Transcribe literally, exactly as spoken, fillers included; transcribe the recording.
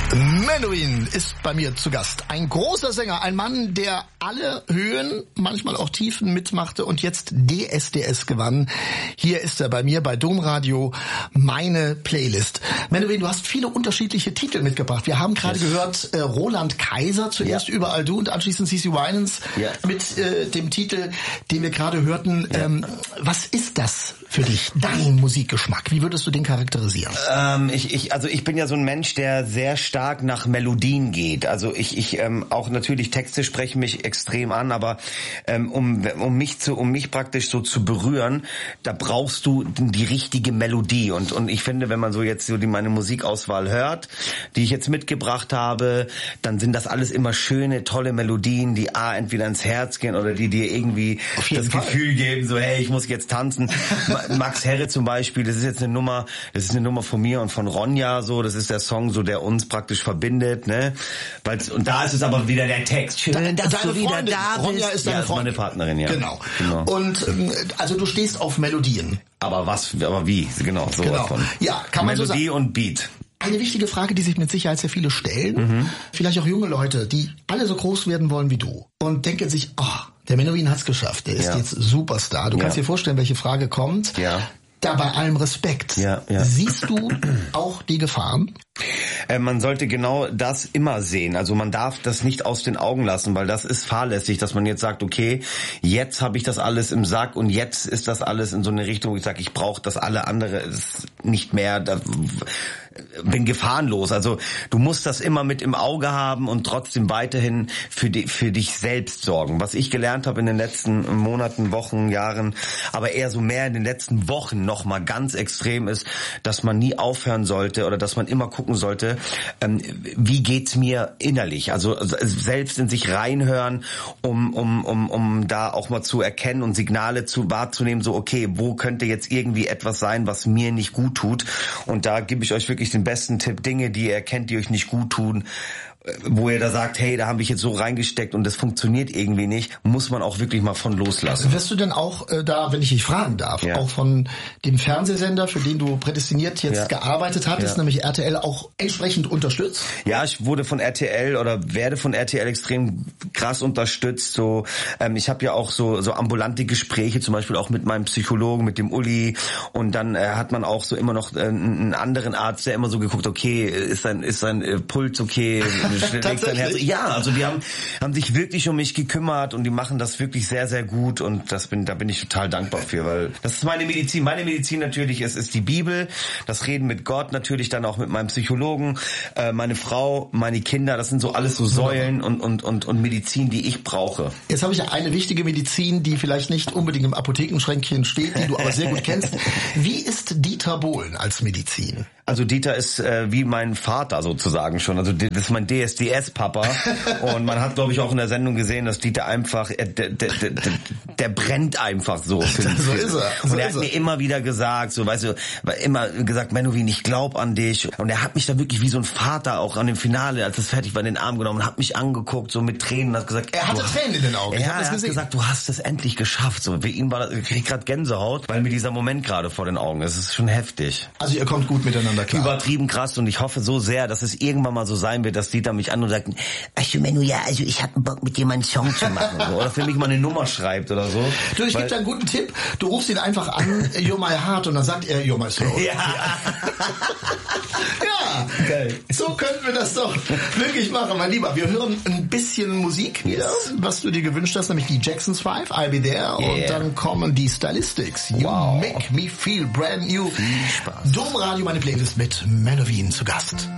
Menuhin ist bei mir zu Gast. Ein großer Sänger, ein Mann, der alle Höhen, manchmal auch Tiefen mitmachte und jetzt D S D S gewann. Hier ist er bei mir bei Domradio, meine Playlist. Menuhin, du hast viele unterschiedliche Titel mitgebracht. Wir haben gerade yes. gehört, äh, Roland Kaiser, zuerst ja. Überall du und anschließend C C Winans ja. mit äh, dem Titel, den wir gerade hörten. Ja. Ähm, was ist das für dich, dein Musikgeschmack? Wie würdest du den charakterisieren? Ähm, ich, ich, also ich bin ja so ein Mensch, der sehr stark nach Melodien geht. Also ich, ich ähm, auch natürlich Texte sprechen mich extrem an, aber ähm, um, um mich zu, um mich praktisch so zu berühren, da brauchst du die richtige Melodie. Und und ich finde, wenn man so jetzt so die meine Musikauswahl hört, die ich jetzt mitgebracht habe, dann sind das alles immer schöne, tolle Melodien, die a entweder ins Herz gehen oder die dir irgendwie das Fall. Gefühl geben, so hey, ich muss jetzt tanzen. Max Herre zum Beispiel, das ist jetzt eine Nummer, das ist eine Nummer von mir und von Ronja, so, das ist der Song, so der uns praktisch verbindet, ne? Weil's, und da ist es aber wieder der Text. Schön, da, dass deine du wieder Freundin, da bist. Ronja ist deine ja, Freundin. Ist meine Partnerin, ja. Genau. genau. Und ähm, also du stehst auf Melodien. Aber was, aber wie? Genau, so genau. von. Ja, kann man Melodie so sagen. und Beat. Eine wichtige Frage, die sich mit Sicherheit sehr viele stellen, mhm. vielleicht auch junge Leute, die alle so groß werden wollen wie du und denken sich, oh, der Menuhin hat's geschafft, der ist ja. jetzt Superstar. Du ja. kannst dir vorstellen, welche Frage kommt. Ja. Da bei allem Respekt. Ja, ja. Siehst du auch die Gefahren? Äh, man sollte genau das immer sehen. Also man darf das nicht aus den Augen lassen, weil das ist fahrlässig, dass man jetzt sagt, okay, jetzt habe ich das alles im Sack und jetzt ist das alles in so eine Richtung, wo ich sage, ich brauche das alle andere ist nicht mehr, da, bin gefahrenlos. Also du musst das immer mit im Auge haben und trotzdem weiterhin für, die, für dich selbst sorgen. Was ich gelernt habe in den letzten Monaten, Wochen, Jahren, aber eher so mehr in den letzten Wochen noch mal ganz extrem ist, dass man nie aufhören sollte oder dass man immer gucken sollte, ähm, wie geht's mir innerlich? Also selbst in sich reinhören, um um um um da auch mal zu erkennen und Signale zu wahrzunehmen, so okay, wo könnte jetzt irgendwie etwas sein, was mir nicht gut tut? Und da gebe ich euch wirklich den besten Tipp: Dinge, die ihr erkennt, die euch nicht gut tun, wo ihr da sagt, hey, da habe ich jetzt so reingesteckt und das funktioniert irgendwie nicht, muss man auch wirklich mal von loslassen. Also wirst du denn auch äh, da, wenn ich dich fragen darf, ja. auch von dem Fernsehsender, für den du prädestiniert jetzt ja. gearbeitet hattest, ja. nämlich R T L, auch entsprechend unterstützt? Ja, ich wurde von R T L oder werde von R T L extrem krass unterstützt. So, ähm, ich habe ja auch so so ambulante Gespräche, zum Beispiel auch mit meinem Psychologen, mit dem Uli, und dann äh, hat man auch so immer noch äh, einen anderen Arzt, der immer so geguckt, okay, ist sein ist sein äh, Puls okay? Tatsächlich? Ja, also die haben haben sich wirklich um mich gekümmert und die machen das wirklich sehr, sehr gut, und das bin da bin ich total dankbar für, weil das ist meine Medizin. Meine Medizin natürlich ist ist die Bibel, das Reden mit Gott, natürlich dann auch mit meinem Psychologen, äh, meine Frau, meine Kinder, das sind so alles so Säulen und und und und Medizin, die ich brauche. Jetzt habe ich eine wichtige Medizin, die vielleicht nicht unbedingt im Apothekenschränkchen steht, die du aber sehr gut kennst. Wie ist Dieter Bohlen als Medizin? Also Dieter ist äh, wie mein Vater sozusagen schon. Also das ist mein D S D S-Papa. Und man hat, glaube ich, auch in der Sendung gesehen, dass Dieter einfach, äh, der, der, der, der brennt einfach so. Für, so ist er. So und er hat er. mir immer wieder gesagt, so, weißt du, immer gesagt, Menuhin, ich glaub an dich. Und er hat mich da wirklich wie so ein Vater auch an dem Finale, als es fertig war, in den Arm genommen und hat mich angeguckt, so mit Tränen, und hat gesagt, er hatte Tränen in den Augen. Ja, er hat gesehen. gesagt, du hast es endlich geschafft. So, für ihn war das, ich krieg grad Gänsehaut, weil mir dieser Moment gerade vor den Augen ist. Es ist schon heftig. Also ihr kommt gut miteinander klar. Übertrieben krass, und ich hoffe so sehr, dass es irgendwann mal so sein wird, dass Dieter mich an und sagt, ach Menno, ja, also ich hab Bock, mit dir mal einen Song zu machen. So. Oder für mich mal eine Nummer schreibt oder so. Du, ich gebe dir einen guten Tipp. Du rufst ihn einfach an, You're my heart, und dann sagt er, You're my soul. Ja. Ja. Geil. So könnten wir das doch wirklich machen, mein Lieber. Wir hören ein bisschen Musik wieder, yes. was du dir gewünscht hast, nämlich die Jacksons Five, I'll Be There, yeah. und dann kommen die Stylistics. You wow. make me feel brand new. Viel Spaß. Domradio, meine Playlist mit Menuhin zu Gast.